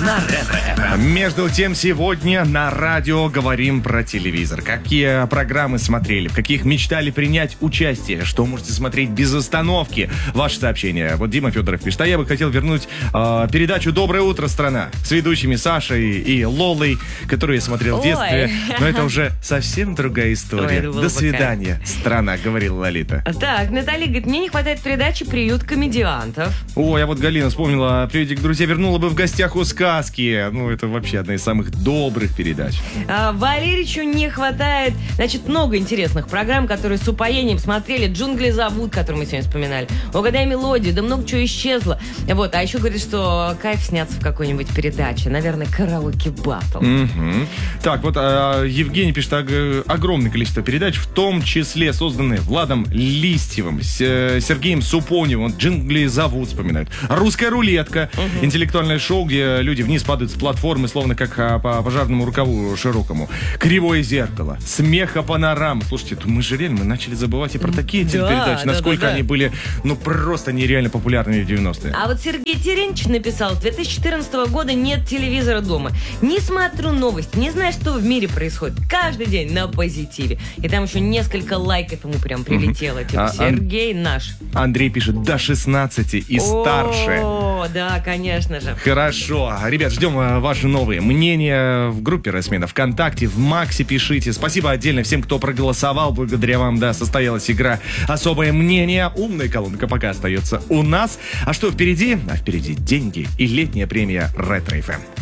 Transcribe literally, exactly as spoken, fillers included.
на Ретро-эф эм. Между тем, сегодня на радио говорим про телевизор. Какие программы смотрели, в каких мечтали принять участие, что можете смотреть без остановки. Ваши сообщения. Вот Дима Федоров пишет: а я бы хотел вернуть э, передачу «Доброе утро, страна» с ведущими Сашей и Лолой, которую я смотрел в детстве. Ой. Но это уже совсем другая история. Ой, До свидания, страна, говорила Лолита. Так, Наталья говорит, мне не хватает передачи «Приют комедиантов». Ой, а вот Галина вспомнила: приветик, друзья, вернула бы в гостях у сказки. Ну, это вообще одна из самых добрых передач. А, Валеричу не хватает, значит, много интересных программ, которые с упоением смотрели. «Джунгли зовут», который мы сегодня вспоминали. «Угадай мелодию», да много чего исчезло. Вот, а еще говорит, что кайф сняться в какой-нибудь передаче. Наверное, караоке батл. Мгм. Так, вот а, Евгений пишет: ог- огромное количество передач, в том числе созданные Владом Листьевым, с, э, Сергеем Супоневым. Вот «Джунгли зовут» вспоминают. «Русская рулетка», Мгм. интеллектуальное шоу, где люди вниз падают с платформы, словно как а, по пожарному рукаву широкому. «Кривое зеркало», «Смехопанорама». Слушайте, мы же реально мы начали забывать и про такие Да, телепередачи, да, насколько да, да. они были, ну, просто нереально популярными в девяностые. А вот Сергей Теренч написал: с две тысячи четырнадцатого года нет телевизора дома. Не смотрю новости, не знаю, что в мире происходит. Каждый день на позитиве. И там еще несколько лайков ему прям прилетело. Типа, А, ан- Сергей наш. Андрей пишет: до шестнадцати и старше. О, да, конечно же. Хорошо. Ребят, ждем а, ваши новые мнения в группе Ресмена ВКонтакте, в Максе пишите. Спасибо отдельно всем, кто проголосовал. Благодаря вам, да, состоялась игра «Особое мнение». Умная колонка пока остается у нас. А что впереди? А впереди деньги и летняя премия Ретро-эф эм.